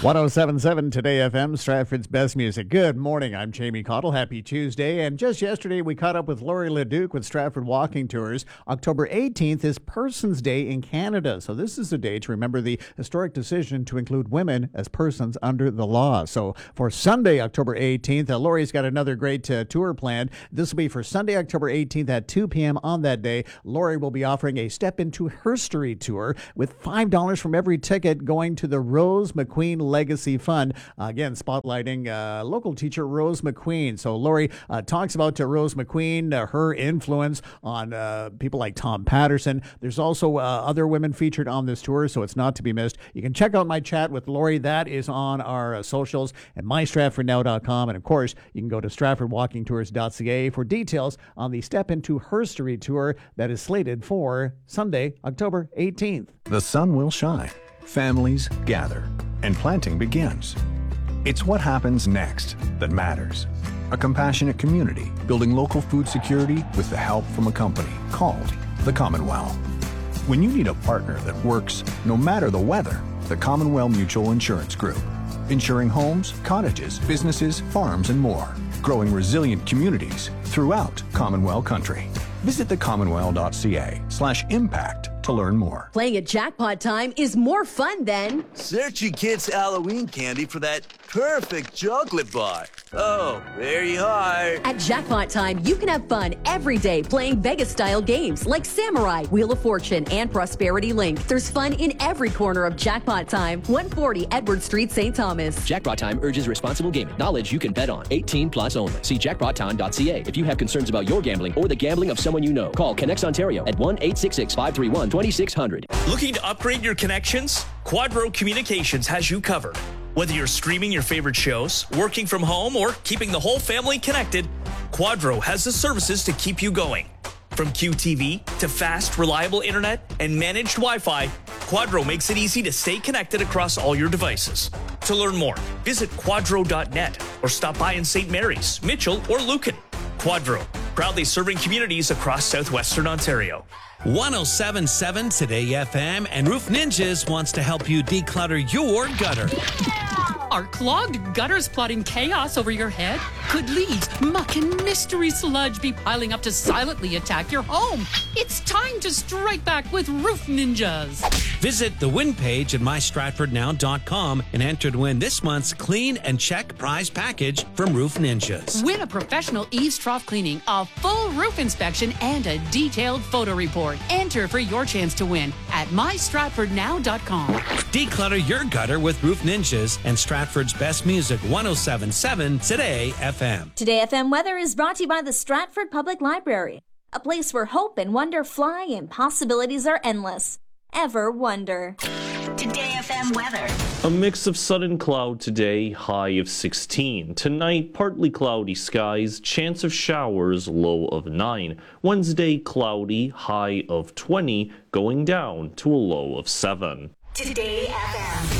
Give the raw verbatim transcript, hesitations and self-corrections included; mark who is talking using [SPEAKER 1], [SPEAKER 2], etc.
[SPEAKER 1] one oh seven point seven Today F M, Stratford's best music. Good morning, I'm Jamie Cottle. Happy Tuesday. And just yesterday, we caught up with Lori Leduc with Stratford Walking Tours. October eighteenth is Persons Day in Canada. So this is a day to remember the historic decision to include women as persons under the law. So for Sunday, October eighteenth, uh, Lori's got another great uh, tour planned. This will be for Sunday, October eighteenth at two p.m. on that day. Lori will be offering a Step into Herstory tour with five dollars from every ticket going to the Rose McQueen Legacy Fund. Uh, again, spotlighting uh, local teacher Rose McQueen. So Lori uh, talks about uh, Rose McQueen, uh, her influence on uh, people like Tom Patterson. There's also uh, other women featured on this tour, so it's not to be missed. You can check out my chat with Lori. That is on our uh, socials at my stratford now dot com. And of course, you can go to stratford walking tours dot c a for details on the Step into Herstory tour that is slated for Sunday, October eighteenth.
[SPEAKER 2] The sun will shine, families gather, and planting begins. It's what happens next that matters. A compassionate community building local food security with the help from a company called the Commonwealth. When you need a partner that works no matter the weather, the Commonwealth Mutual Insurance Group. Insuring homes, cottages, businesses, farms, and more. Growing resilient communities throughout Commonwealth country. Visit the commonwealth dot c a slash impact to learn more.
[SPEAKER 3] Playing at Jackpot Time is more fun than
[SPEAKER 4] searching kids' Halloween candy for that perfect chocolate bar. Oh, there you are.
[SPEAKER 3] At Jackpot Time, you can have fun every day playing Vegas-style games like Samurai, Wheel of Fortune, and Prosperity Link. There's fun in every corner of Jackpot Time. one forty Edward Street, Saint Thomas.
[SPEAKER 5] Jackpot Time urges responsible gaming. Knowledge you can bet on. eighteen plus only. See jackpot time dot c a if you have concerns about your gambling or the gambling of someone you know. Call Connects Ontario at one eight six six, five three one, two six zero zero.
[SPEAKER 6] Looking to upgrade your connections? Quadro Communications has you covered. Whether you're streaming your favorite shows, working from home, or keeping the whole family connected, Quadro has the services to keep you going. From Q T V to fast, reliable internet and managed Wi-Fi, Quadro makes it easy to stay connected across all your devices. To learn more, visit quadro dot net or stop by in Saint Mary's, Mitchell, or Lucan. Quadro, proudly serving communities across southwestern Ontario.
[SPEAKER 7] one oh seven point seven Today F M and Roof Ninjas wants to help you declutter your gutter.
[SPEAKER 8] Are clogged gutters plotting chaos over your head? Could leaves, muck, and mystery sludge be piling up to silently attack your home? It's time to strike back with Roof Ninjas.
[SPEAKER 7] Visit the win page at my stratford now dot com and enter to win this month's Clean and Check prize package from Roof Ninjas.
[SPEAKER 8] Win a professional eaves trough cleaning, a full roof inspection, and a detailed photo report. Enter for your chance to win at my stratford now dot com.
[SPEAKER 7] Declutter your gutter with Roof Ninjas and Stratford's best music, one oh seven point seven Today F M.
[SPEAKER 9] Today F M weather is brought to you by the Stratford Public Library, a place where hope and wonder fly and possibilities are endless. Ever wonder.
[SPEAKER 10] Today F M weather.
[SPEAKER 11] A mix of sun and cloud today, high of sixteen. Tonight, partly cloudy skies, chance of showers, low of nine. Wednesday, cloudy, high of twenty, going down to a low of seven.
[SPEAKER 10] Today F M.